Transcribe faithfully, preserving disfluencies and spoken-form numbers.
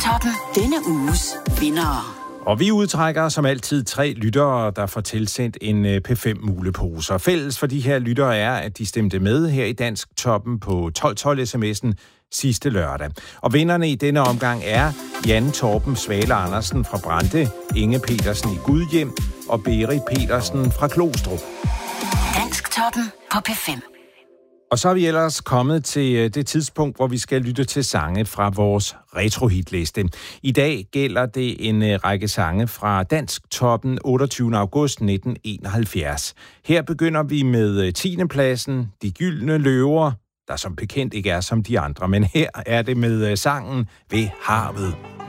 Dansktoppen. Denne uges vindere. Og vi udtrækker som altid tre lyttere, der får tilsendt en P fem mulepose. Og fælles for de her lyttere er, at de stemte med her i Dansktoppen på tolv tolv sms'en sidste lørdag. Og vinderne i denne omgang er Jan Torben Svale Andersen fra Brande, Inge Petersen i Gudhjem og Berit Petersen fra Klostrup. Dansktoppen på P fem. Og så er vi ellers kommet til det tidspunkt, hvor vi skal lytte til sange fra vores retrohitliste. I dag gælder det en række sange fra Dansktoppen otteogtyvende august nitten enoghalvfjerds. Her begynder vi med tiende pladsen, De Gyldne Løver, der som bekendt ikke er som de andre, men her er det med sangen Ved Havet.